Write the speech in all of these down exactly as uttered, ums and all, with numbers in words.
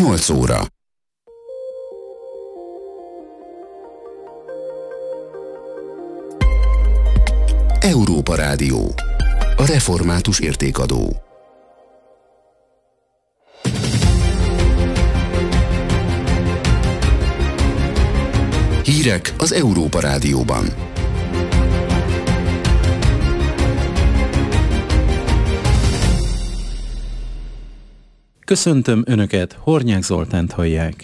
nyolc óra. Európa Rádió. A református értékadó. Hírek az Európa Rádióban. Köszöntöm Önöket, Hornyák Zoltánt hallják.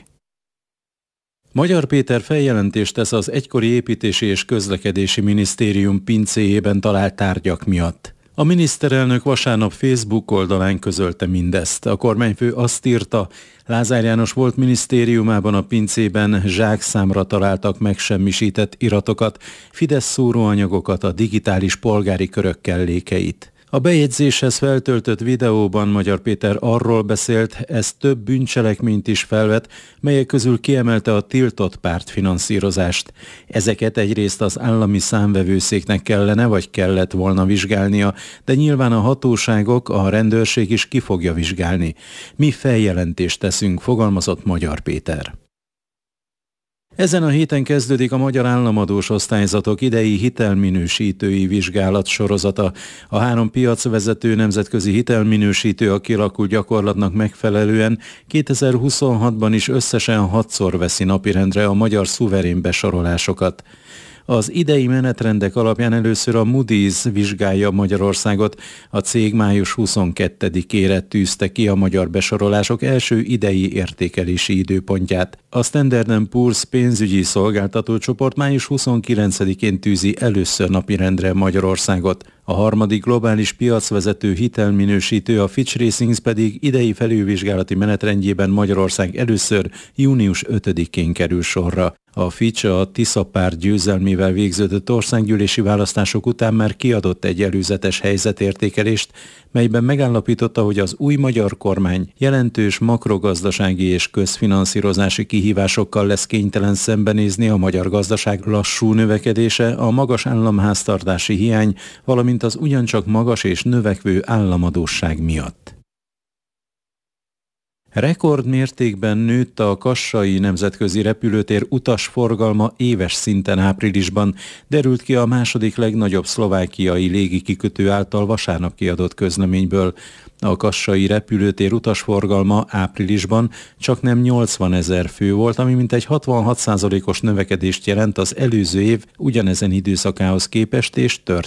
Magyar Péter feljelentést tesz az egykori Építési és Közlekedési Minisztérium pincéjében talált tárgyak miatt. A miniszterelnök vasárnap Facebook oldalán közölte mindezt. A kormányfő azt írta, Lázár János volt minisztériumában a pincében zsákszámra találtak megsemmisített iratokat, Fidesz szóróanyagokat, a digitális polgári körök kellékeit. A bejegyzéshez feltöltött videóban Magyar Péter arról beszélt, ez több bűncselekményt is felvet, melyek közül kiemelte a tiltott pártfinanszírozást. Ezeket egyrészt az állami számvevőszéknek kellene vagy kellett volna vizsgálnia, de nyilván a hatóságok, a rendőrség is ki fogja vizsgálni. Mi feljelentést teszünk, fogalmazott Magyar Péter. Ezen a héten kezdődik a magyar államadós osztályzatok idei hitelminősítői vizsgálat sorozata. A három piacvezető nemzetközi hitelminősítő a kialakult gyakorlatnak megfelelően kétezer-huszonhatban is összesen hatszor veszi napirendre a magyar szuverén besorolásokat. Az idei menetrendek alapján először a Moody's vizsgálja Magyarországot. A cég május huszonkettedikére tűzte ki a magyar besorolások első idei értékelési időpontját. A Standard and Poor's pénzügyi szolgáltatócsoport május huszonkilencedikén tűzi először napirendre Magyarországot. A harmadik globális piacvezető hitelminősítő, a Fitch Ratings pedig idei felülvizsgálati menetrendjében Magyarország először június ötödikén kerül sorra. A Fitch a Tisza párt győzelmével végződött országgyűlési választások után már kiadott egy előzetes helyzetértékelést, melyben megállapította, hogy az új magyar kormány jelentős makrogazdasági és közfinanszírozási kihívásokkal lesz kénytelen szembenézni, a magyar gazdaság lassú növekedése, a magas államháztartási hiány, valamint az ugyancsak magas és növekvő államadósság miatt. Rekordmértékben nőtt a kassai nemzetközi repülőtér utasforgalma éves szinten áprilisban, derült ki a második legnagyobb szlovákiai légikikötő által vasárnap kiadott közleményből. A kassai repülőtér utasforgalma áprilisban csaknem nyolcvanezer fő volt, ami mintegy hatvanhat százalékos növekedést jelent az előző év ugyanezen időszakához képest, és történt